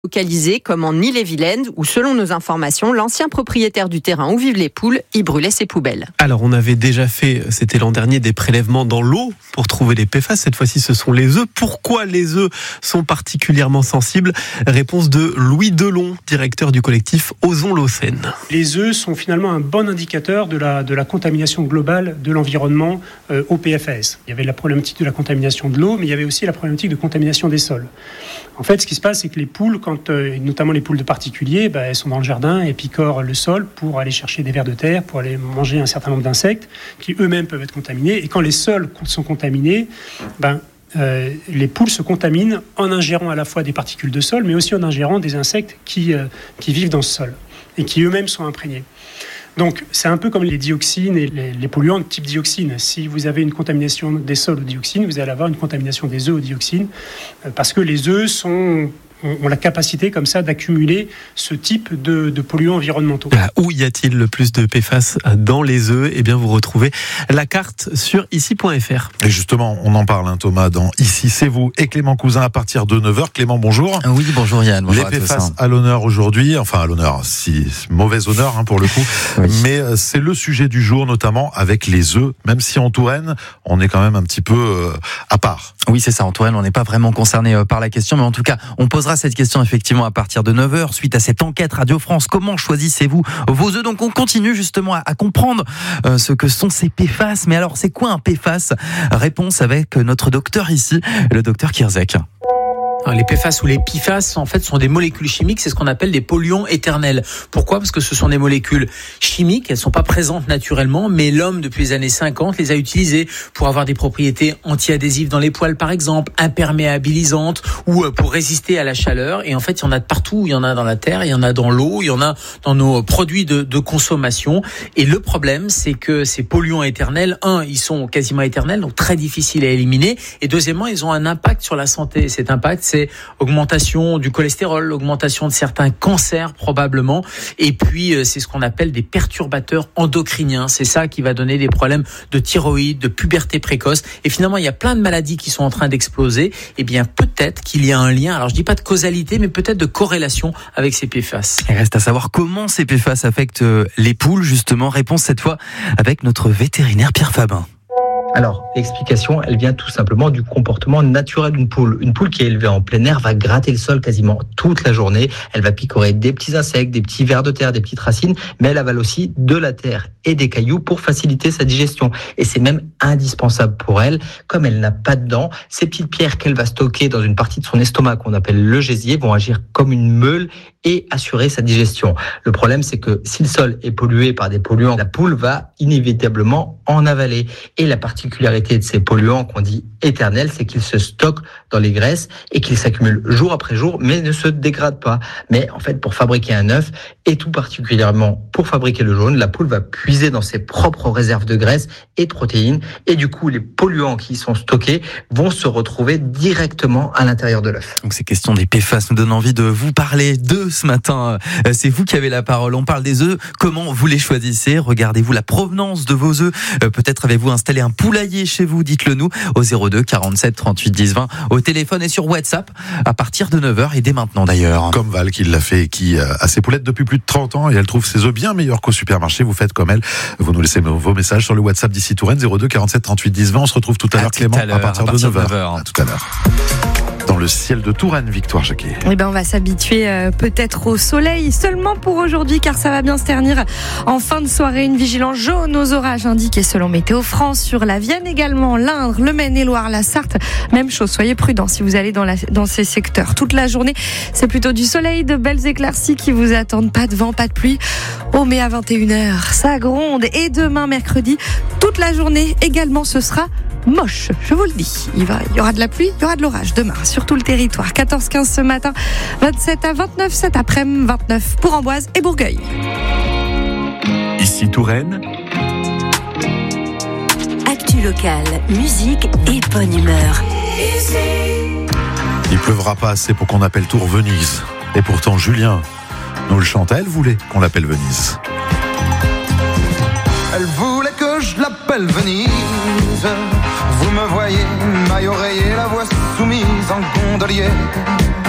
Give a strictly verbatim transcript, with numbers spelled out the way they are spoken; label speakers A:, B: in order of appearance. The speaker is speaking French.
A: localisés comme en Ille-et-Vilaine où, selon nos informations, l'ancien propriétaire du terrain où vivent les poules y brûlait ses poubelles.
B: Alors on avait déjà fait, c'était l'an dernier, des prélèvements dans l'eau pour trouver les P F A S. Cette fois-ci ce sont les œufs. Pourquoi les œufs sont particulièrement sensibles ? Réponse de Louis Delon, directeur du collectif Osons l'eau saine.
C: Les œufs sont finalement un bon indicateur de la, de la contamination globale de l'environnement euh, au P F A S. Il y avait la problématique de la contamination de l'eau, mais il y avait aussi la problématique de contamination des sols. En fait, ce qui se passe, c'est que les poules, quand, euh, notamment les poules de particuliers, bah, elles sont dans le jardin et picorent le sol pour aller chercher des vers de terre, pour aller manger un certain nombre d'insectes qui eux-mêmes peuvent être contaminés. Et quand les sols sont contaminés, ben, euh, les poules se contaminent en ingérant à la fois des particules de sol, mais aussi en ingérant des insectes qui, euh, qui vivent dans ce sol et qui eux-mêmes sont imprégnés. Donc, c'est un peu comme les dioxines et les, les polluants de type dioxine. Si vous avez une contamination des sols aux dioxines, vous allez avoir une contamination des œufs aux dioxines, euh, parce que les œufs sont... ont la capacité comme ça d'accumuler ce type de, de polluants environnementaux.
B: Où y a-t-il le plus de P F A S dans les œufs ? Eh bien, vous retrouvez la carte sur ici point f r.
D: Et justement, on en parle, hein, Thomas, dans Ici, c'est vous et Clément Cousin à partir de neuf heures. Clément, bonjour.
E: Oui, bonjour Yann. Bonjour
D: Les P F A S à, à l'honneur aujourd'hui, enfin à l'honneur, si mauvais honneur hein, pour le coup, oui. Mais euh, c'est le sujet du jour, notamment avec les œufs, même si en Touraine, on est quand même un petit peu euh, à part.
E: Oui, c'est ça, en Touraine, on n'est pas vraiment concerné euh, par la question, mais en tout cas, on posera cette question effectivement à partir de neuf heures suite à cette enquête Radio France. Comment choisissez-vous vos œufs ? Donc on continue justement à, à comprendre euh, ce que sont ces P F A S. Mais alors c'est quoi un P F A S ? Réponse avec notre docteur ici, le docteur Kirzek.
F: Les P F A S ou les P F A S, en fait, sont des molécules chimiques, c'est ce qu'on appelle des polluants éternels. Pourquoi ? Parce que ce sont des molécules chimiques, elles sont pas présentes naturellement, mais l'homme, depuis les années cinquante, les a utilisées pour avoir des propriétés anti-adhésives dans les poêles, par exemple, imperméabilisantes, ou pour résister à la chaleur. Et en fait, il y en a de partout, il y en a dans la terre, il y en a dans l'eau, il y en a dans nos produits de, de consommation. Et le problème, c'est que ces polluants éternels, un, ils sont quasiment éternels, donc très difficiles à éliminer, et deuxièmement, ils ont un impact sur la santé. Cet impact, c'est augmentation du cholestérol, augmentation de certains cancers probablement, et puis c'est ce qu'on appelle des perturbateurs endocriniens. C'est ça qui va donner des problèmes de thyroïde, de puberté précoce, et finalement il y a plein de maladies qui sont en train d'exploser. Et bien peut-être qu'il y a un lien, alors je dis pas de causalité, mais peut-être de corrélation avec ces P F A S.
E: Il reste à savoir comment ces P F A S affectent les poules, justement. Réponse cette fois avec notre vétérinaire Pierre Fabin.
G: Alors, l'explication, elle vient tout simplement du comportement naturel d'une poule. Une poule qui est élevée en plein air va gratter le sol quasiment toute la journée. Elle va picorer des petits insectes, des petits vers de terre, des petites racines, mais elle avale aussi de la terre et des cailloux pour faciliter sa digestion. Et c'est même indispensable pour elle. Comme elle n'a pas de dents, ces petites pierres qu'elle va stocker dans une partie de son estomac qu'on appelle le gésier vont agir comme une meule et assurer sa digestion. Le problème, c'est que si le sol est pollué par des polluants, la poule va inévitablement en avaler. Et la particularité de ces polluants qu'on dit éternels, c'est qu'ils se stockent dans les graisses et qu'ils s'accumulent jour après jour, mais ne se dégradent pas. Mais en fait, pour fabriquer un œuf, et tout particulièrement pour fabriquer le jaune, la poule va puiser dans ses propres réserves de graisse et de protéines. Et du coup, les polluants qui y sont stockés vont se retrouver directement à l'intérieur de l'œuf.
E: Donc ces questions des P F A S nous donnent envie de vous parler d'eux ce matin. C'est vous qui avez la parole. On parle des œufs. Comment vous les choisissez ? Regardez-vous la provenance de vos œufs. Peut-être avez-vous installé un poulailler chez vous ? Dites-le nous au zéro deux quarante-sept trente-huit dix vingt au téléphone et sur WhatsApp à partir de neuf heures et dès maintenant d'ailleurs.
D: Comme Val qui l'a fait et qui a ses poulettes depuis plus de trente ans et elle trouve ses œufs bien meilleurs qu'au supermarché. Vous faites comme elle. Vous nous laissez vos messages sur le WhatsApp d'Ici Touraine zéro deux quarante-sept trente-huit dix vingt. On se retrouve tout à l'heure, Clément, à, à partir de neuf heures. À tout à l'heure. Dans le ciel de Touraine, Victoire Jacquet.
H: Eh ben, on va s'habituer euh, peut-être au soleil seulement pour aujourd'hui, car ça va bien se ternir en fin de soirée. Une vigilance jaune aux orages indiquée selon Météo France sur la Vienne également, l'Indre, le Maine-et-Loire, la Sarthe. Même chose, soyez prudents si vous allez dans, la, dans ces secteurs. Toute la journée, c'est plutôt du soleil, de belles éclaircies qui vous attendent. Pas de vent, pas de pluie. Oh, mais à vingt et une heures, ça gronde. Et demain, mercredi, toute la journée également, ce sera moche, je vous le dis. Il, va, il y aura de la pluie, il y aura de l'orage demain sur tout le territoire. quatorze quinze ce matin, vingt-sept à vingt-neuf cet après-midi, vingt-neuf pour Amboise et Bourgueil.
I: Ici Touraine.
J: Actu locale, musique et bonne humeur.
D: Il pleuvra pas assez pour qu'on appelle Tours Venise. Et pourtant Julien nous le chante. Elle voulait qu'on l'appelle Venise.
K: Elle voulait que je l'appelle Venise. Vous me voyez, maille oreiller, la voix soumise en gondolier.